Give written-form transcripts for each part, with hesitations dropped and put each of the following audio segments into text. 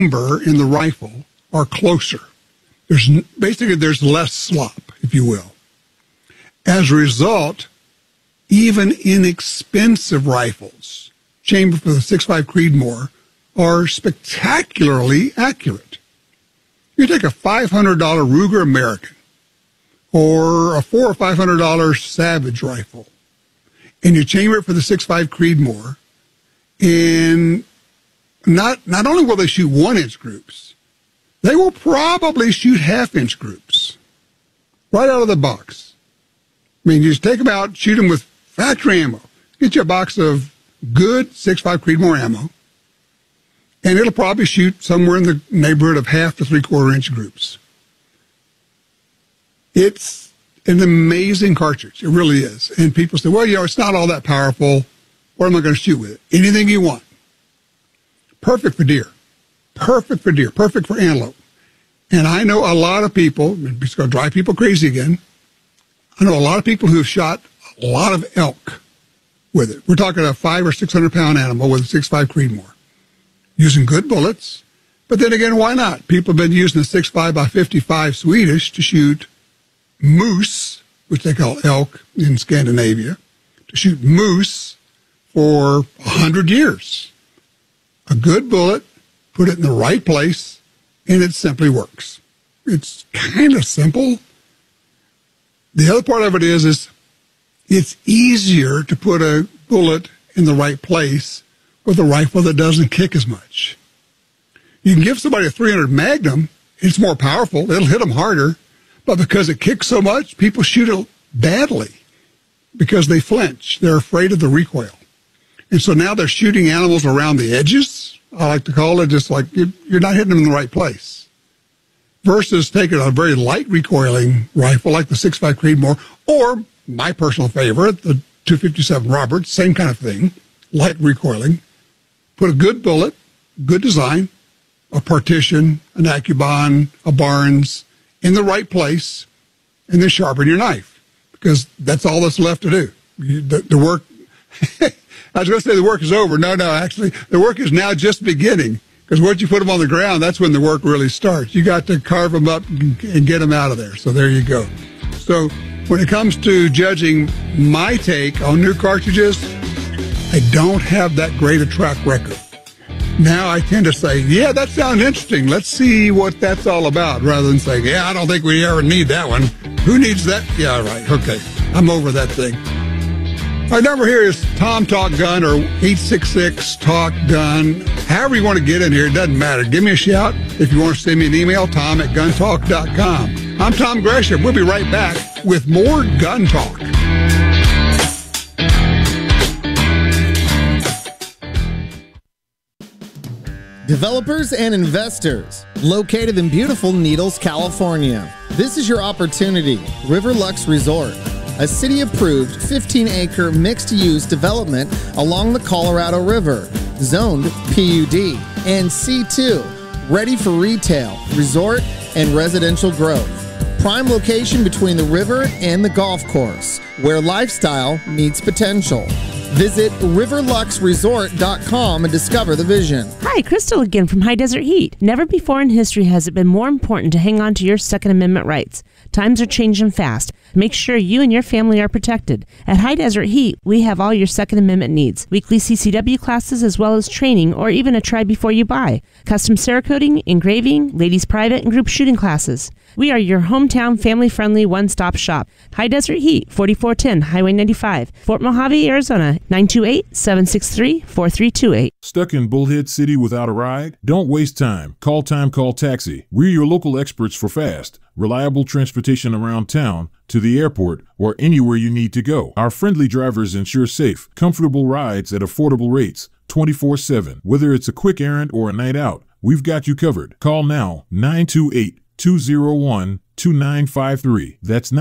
chamber in the rifle are closer. There's less slop, if you will. As a result, even inexpensive rifles, chamber for the 6.5 Creedmoor, are spectacularly accurate. You take a $500 Ruger American or a $400 or $500 Savage rifle, and you chamber it for the 6.5 Creedmoor, and not only will they shoot 1-inch groups, they will probably shoot half-inch groups right out of the box. I mean, you just take them out, shoot them with factory ammo. Get you a box of good 6.5 Creedmoor ammo, and it'll probably shoot somewhere in the neighborhood of half to 3/4 inch groups. It's an amazing cartridge. It really is. And people say, well, it's not all that powerful. What am I going to shoot with it? Anything you want. Perfect for deer. Perfect for deer. Perfect for antelope. And I know a lot of people, it's going to drive people crazy again, I know a lot of people who have shot a lot of elk with it. We're talking a 500 or 600 pound animal with a 6.5 Creedmoor, using good bullets. But then again, why not? People have been using the 6.5 by 55 Swedish to shoot moose, which they call elk in Scandinavia, to shoot moose for 100 years. A good bullet, put it in the right place, and it simply works. It's kind of simple. The other part of it is it's easier to put a bullet in the right place with a rifle that doesn't kick as much. You can give somebody a 300 Magnum, it's more powerful, it'll hit them harder, but because it kicks so much, people shoot it badly because they flinch. They're afraid of the recoil. And so now they're shooting animals around the edges, I like to call it, just like you're not hitting them in the right place. Versus taking a very light recoiling rifle like the 6.5 Creedmoor, or my personal favorite, the 257 Roberts, same kind of thing, light recoiling. Put a good bullet, good design, a partition, an Accubon, a Barnes, in the right place, and then sharpen your knife, because that's all that's left to do. The work, I was going to say the work is over. No, actually, the work is now just beginning, because once you put them on the ground, that's when the work really starts. You got to carve them up and get them out of there. So there you go. So when it comes to judging my take on new cartridges, I don't have that great a track record. Now I tend to say, yeah, that sounds interesting. Let's see what that's all about, rather than saying, yeah, I don't think we ever need that one. Who needs that? Yeah, right. Okay. I'm over that thing. Our number here is Tom Talk Gun, or 866-TALK-GUN. However you want to get in here, it doesn't matter. Give me a shout. If you want to send me an email, tom@guntalk.com. I'm Tom Gresham. We'll be right back with more Gun Talk. Developers and investors, located in beautiful Needles, California. This is your opportunity. Riverlux Resort, a city-approved 15-acre mixed-use development along the Colorado River, zoned PUD and C2, ready for retail, resort, and residential growth. Prime location between the river and the golf course, where lifestyle meets potential. Visit riverluxresort.com and discover the vision. Hi, Crystal again from High Desert Heat. Never before in history has it been more important to hang on to your Second Amendment rights. Times are changing fast. Make sure you and your family are protected. At High Desert Heat, we have all your Second Amendment needs. Weekly CCW classes, as well as training, or even a try before you buy. Custom Cerakoting, engraving, ladies private, and group shooting classes. We are your hometown, family-friendly, one-stop shop. High Desert Heat, 4410 Highway 95, Fort Mojave, Arizona, 928-763-4328. Stuck in Bullhead City without a ride? Don't waste time. Call Taxi. We're your local experts for fast, reliable transportation around town, to the airport, or anywhere you need to go. Our friendly drivers ensure safe, comfortable rides at affordable rates, 24/7. Whether it's a quick errand or a night out, we've got you covered. Call now, 928-201-2953. That's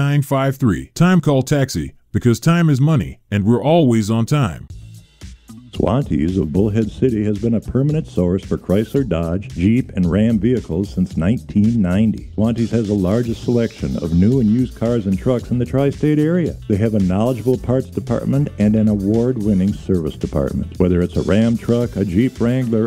928-201-2953. Time Call Taxi, because time is money, and we're always on time. Swantees of Bullhead City has been a permanent source for Chrysler, Dodge, Jeep, and Ram vehicles since 1990. Swantees has the largest selection of new and used cars and trucks in the tri-state area. They have a knowledgeable parts department and an award-winning service department. Whether it's a Ram truck, a Jeep Wrangler,